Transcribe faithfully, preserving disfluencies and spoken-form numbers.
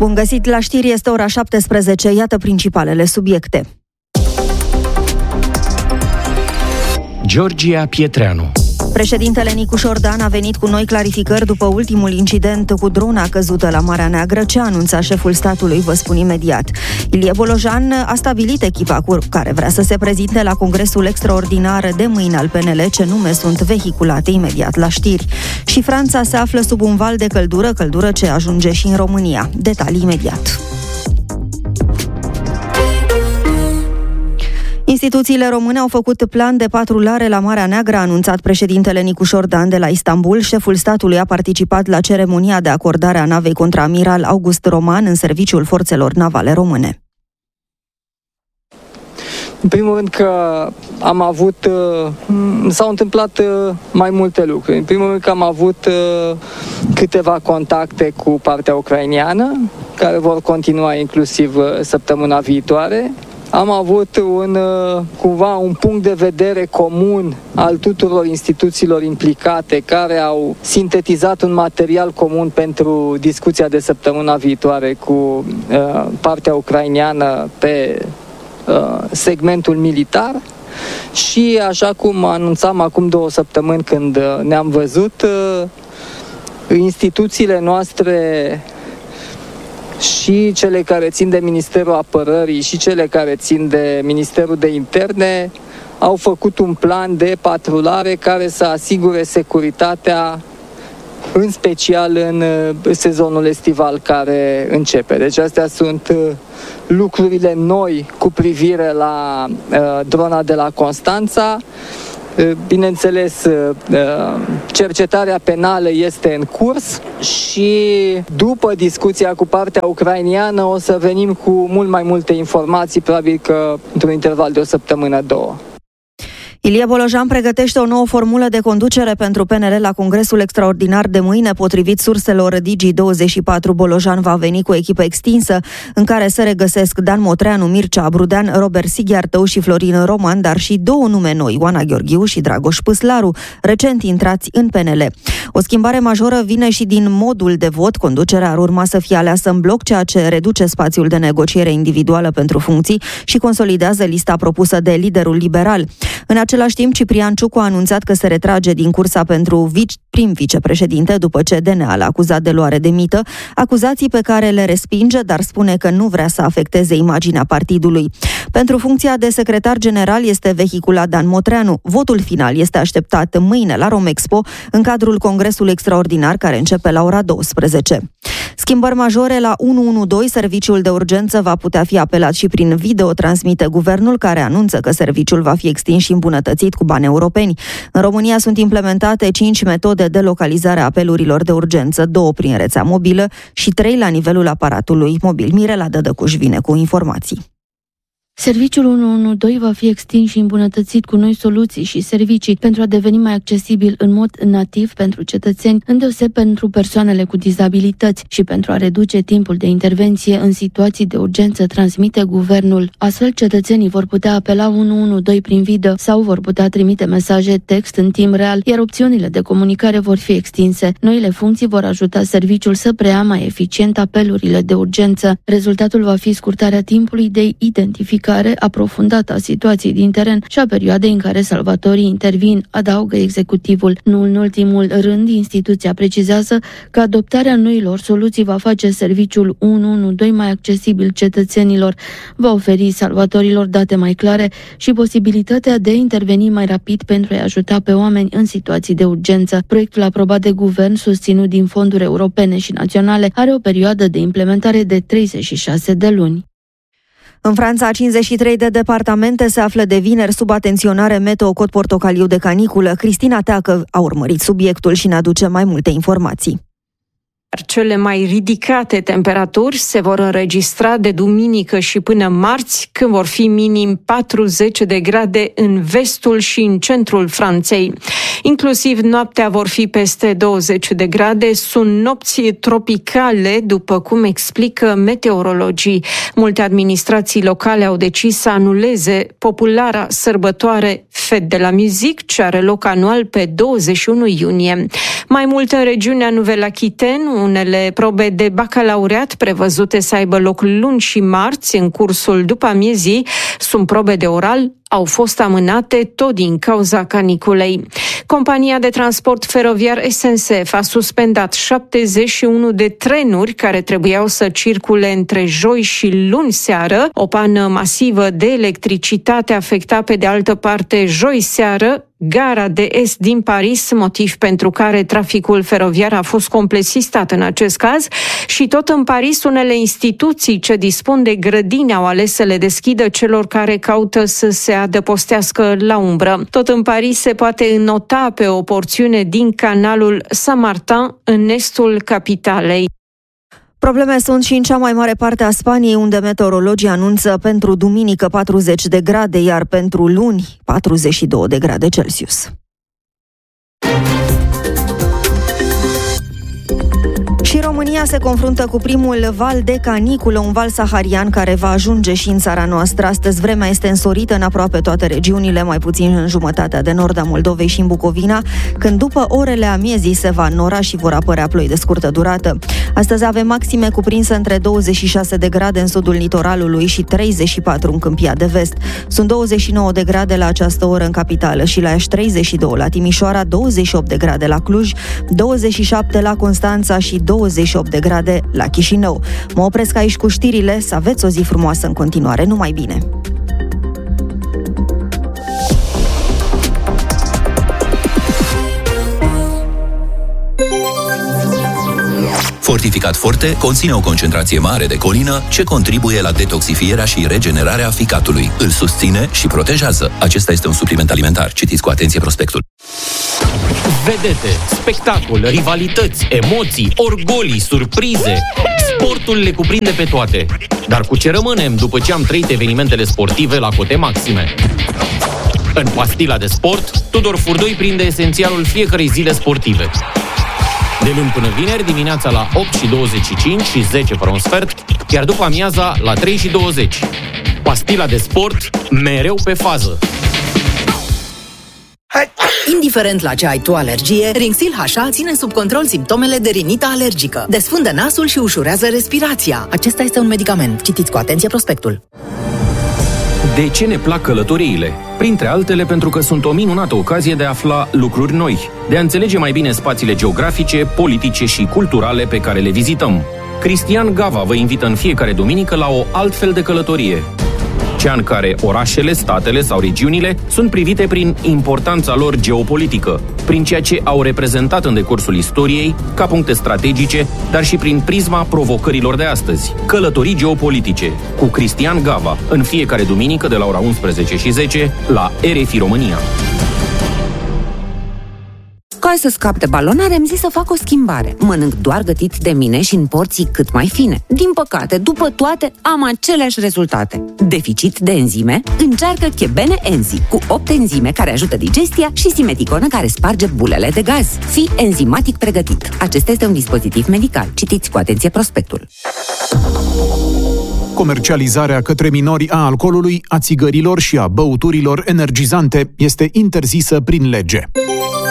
Bun găsit la știri, este ora șaptesprezece, iată principalele subiecte. Georgia Pietreanu. Președintele Nicu Șordan a venit cu noi clarificări după ultimul incident cu drona căzută la Marea Neagră. Ce anunța șeful statului, vă spun imediat. Ilie Bolojan a stabilit echipa cu care vrea să se prezinte la congresul extraordinar de mâine al P N L, ce nume sunt vehiculate imediat la știri. Și Franța se află sub un val de căldură, căldură ce ajunge și în România. Detalii imediat. Instituțiile române au făcut plan de patrulare la Marea Neagră, a anunțat președintele Nicu Șordan de la Istanbul. Șeful statului a participat la ceremonia de acordare a navei contraamiral August Roman în serviciul forțelor navale române. În primul rând că am avut, s-au întâmplat mai multe lucruri. În primul rând că am avut câteva contacte cu partea ucraineană, care vor continua inclusiv săptămâna viitoare. Am avut un, cumva un punct de vedere comun al tuturor instituțiilor implicate, care au sintetizat un material comun pentru discuția de săptămâna viitoare cu uh, partea ucraineană pe uh, segmentul militar. Și așa cum anunțam acum două săptămâni când ne-am văzut, uh, instituțiile noastre și cele care țin de Ministerul Apărării și cele care țin de Ministerul de Interne au făcut un plan de patrulare care să asigure securitatea, în special în sezonul estival care începe. Deci astea sunt lucrurile noi cu privire la uh, drona de la Constanța. Bineînțeles, cercetarea penală este în curs și după discuția cu partea ucraineană o să venim cu mult mai multe informații, probabil că într-un interval de o săptămână, două. Ilie Bolojan pregătește o nouă formulă de conducere pentru P N L la congresul extraordinar de mâine. Potrivit surselor Digi douăzeci și patru, Bolojan va veni cu o echipă extinsă în care se regăsesc Dan Motreanu, Mircea Abrudean, Robert Sighiartău și Florin Roman, dar și două nume noi, Oana Gheorghiu și Dragoș Păslaru, recent intrați în P N L. O schimbare majoră vine și din modul de vot. Conducerea ar urma să fie aleasă în bloc, ceea ce reduce spațiul de negociere individuală pentru funcții și consolidează lista propusă de liderul liberal. În același timp, Ciprian Ciucu a anunțat că se retrage din cursa pentru vice, prim vicepreședinte după ce D N A l-a acuzat de luare de mită, acuzații pe care le respinge, dar spune că nu vrea să afecteze imaginea partidului. Pentru funcția de secretar general este vehiculat Dan Motreanu. Votul final este așteptat mâine la Romexpo, în cadrul congresului extraordinar care începe la ora douăsprezece. Schimbări majore la unu unu doi, serviciul de urgență va putea fi apelat și prin video, transmite guvernul, care anunță că serviciul va fi extins și îmbunătățit cu bani europeni. În România sunt implementate cinci metode de localizare a apelurilor de urgență, două prin rețea mobilă și trei la nivelul aparatului mobil. Mirela Dădăcuș vine cu informații. Serviciul unu unu doi va fi extins și îmbunătățit cu noi soluții și servicii pentru a deveni mai accesibil în mod nativ pentru cetățeni, îndeoseb pentru persoanele cu dizabilități și pentru a reduce timpul de intervenție în situații de urgență, transmite guvernul. Astfel, cetățenii vor putea apela unu unu doi prin video sau vor putea trimite mesaje text în timp real, iar opțiunile de comunicare vor fi extinse. Noile funcții vor ajuta serviciul să preia mai eficient apelurile de urgență. Rezultatul va fi scurtarea timpului de identificare aprofundată a situației din teren și a perioadei în care salvatorii intervin, adaugă executivul. Nu în ultimul rând, instituția precizează că adoptarea noilor soluții va face serviciul unu unu doi mai accesibil cetățenilor, va oferi salvatorilor date mai clare și posibilitatea de a interveni mai rapid pentru a-i ajuta pe oameni în situații de urgență. Proiectul aprobat de guvern, susținut din fonduri europene și naționale, are o perioadă de implementare de treizeci și șase de luni. În Franța, cincizeci și trei de departamente se află de vineri sub atenționare meteo cod portocaliu de caniculă. Cristina Teacă a urmărit subiectul și ne aduce mai multe informații. Cele mai ridicate temperaturi se vor înregistra de duminică și până marți, când vor fi minim patruzeci de grade în vestul și în centrul Franței. Inclusiv noaptea vor fi peste douăzeci de grade. Sunt nopți tropicale, după cum explică meteorologii. Multe administrații locale au decis să anuleze populara sărbătoare Fête de la Musique, ce are loc anual pe douăzeci și unu iunie. Mai mult în regiunea Nouvelle-Aquitaine, unele probe de bacalaureat prevăzute să aibă loc luni și marți în cursul după amiezii sunt probe de oral, au fost amânate tot din cauza caniculei. Compania de transport feroviar S N C F a suspendat șaptezeci și unu de trenuri care trebuiau să circule între joi și luni seară. O pană masivă de electricitate afecta pe de altă parte joi seară gara de est din Paris, motiv pentru care traficul feroviar a fost complet sistat în acest caz. Și tot în Paris, unele instituții ce dispun de grădini au ales să le deschidă celor care caută să se adăpostească la umbră. Tot în Paris se poate înnota pe o porțiune din canalul Saint-Martin în estul capitalei. Probleme sunt și în cea mai mare parte a Spaniei, unde meteorologii anunță pentru duminică patruzeci de grade, iar pentru luni patruzeci și două de grade Celsius. Și România se confruntă cu primul val de caniculă, un val saharian care va ajunge și în țara noastră. Astăzi vremea este însorită în aproape toate regiunile, mai puțin în jumătatea de nord a Moldovei și în Bucovina, când după orele amiezii se va înnora și vor apărea ploi de scurtă durată. Astăzi avem maxime cuprinse între douăzeci și șase de grade în sudul litoralului și treizeci și patru în Câmpia de Vest. Sunt douăzeci și nouă de grade la această oră în capitală și la Iași, treizeci și doi la Timișoara, douăzeci și opt de grade la Cluj, douăzeci și șapte la Constanța și douăzeci și opt de grade la Chișinău. Mă opresc aici cu știrile, să aveți o zi frumoasă în continuare, numai bine! Fortificat Forte conține o concentrație mare de colină ce contribuie la detoxifierea și regenerarea ficatului. Îl susține și protejează. Acesta este un supliment alimentar. Citiți cu atenție prospectul. Vedete, spectacol, rivalități, emoții, orgolii, surprize. Sportul le cuprinde pe toate. Dar cu ce rămânem după ce am trăit evenimentele sportive la cote maxime? În Pastila de Sport, Tudor Furdoi prinde esențialul fiecărei zile sportive. De luni până vineri, dimineața la opt și douăzeci și cinci și zece fără un sfert, iar după amiaza la trei și douăzeci. Pastila de Sport, mereu pe fază. Indiferent la ce ai tu alergie, Rinxil H A ține sub control simptomele de rinită alergică. Desfundă nasul și ușurează respirația. Acesta este un medicament. Citiți cu atenție prospectul. De ce ne plac călătoriile? Printre altele pentru că sunt o minunată ocazie de a afla lucruri noi, de a înțelege mai bine spațiile geografice, politice și culturale pe care le vizităm. Cristian Gava vă invită în fiecare duminică la o altfel de călătorie. Cea în care orașele, statele sau regiunile sunt privite prin importanța lor geopolitică, prin ceea ce au reprezentat în decursul istoriei, ca puncte strategice, dar și prin prisma provocărilor de astăzi. Călătorii geopolitice, cu Cristian Gava, în fiecare duminică de la ora unsprezece și zece, la R F I România. Ca să scap de balonare, am zis să fac o schimbare. Mănânc doar gătit de mine și în porții cât mai fine. Din păcate, după toate, am aceleași rezultate. Deficit de enzime? Încearcă Chebene Enzi, cu opt enzime care ajută digestia și Simeticonă care sparge bulele de gaz. Fii enzimatic pregătit. Acesta este un dispozitiv medical. Citiți cu atenție prospectul. Comercializarea către minori a alcoolului, a țigărilor și a băuturilor energizante este interzisă prin lege.